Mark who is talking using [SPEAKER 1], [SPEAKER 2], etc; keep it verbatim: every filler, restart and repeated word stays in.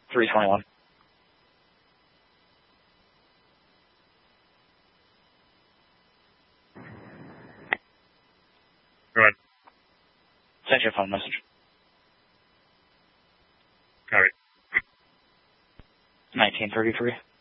[SPEAKER 1] three twenty-one.
[SPEAKER 2] Go ahead.
[SPEAKER 1] Send your phone message.
[SPEAKER 2] Copy.
[SPEAKER 1] nineteen thirty-three.